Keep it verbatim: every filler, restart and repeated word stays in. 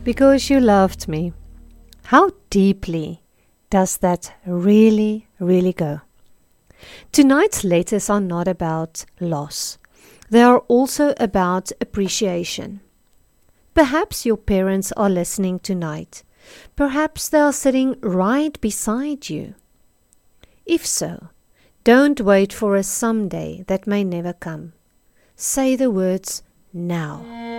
because you loved me. How deeply does that really, really go? Tonight's letters are not about loss. They are also about appreciation. Perhaps your parents are listening tonight. Perhaps they are sitting right beside you. If so, don't wait for a someday that may never come. Say the words now.